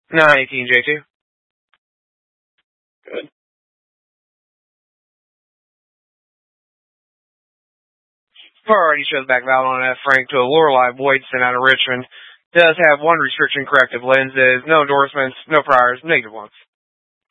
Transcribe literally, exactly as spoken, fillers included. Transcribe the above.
nine eighteen J two. Good. Alrighty, shows back valid on F. Frank to a Lorelei Boydson out of Richmond. Does have one restriction corrective lenses, no endorsements, no priors, negative ones.